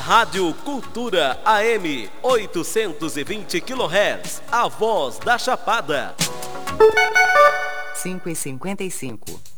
Rádio Cultura AM 820 kHz, a voz da Chapada. 5h55.